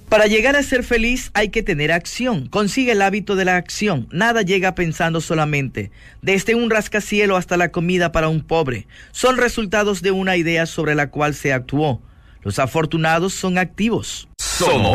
Para llegar a ser feliz hay que tener acción. Consigue el hábito de la acción. Nada llega pensando solamente. Desde un rascacielos hasta la comida para un pobre. Son resultados de una idea sobre la cual se actuó. Los afortunados son activos. Somos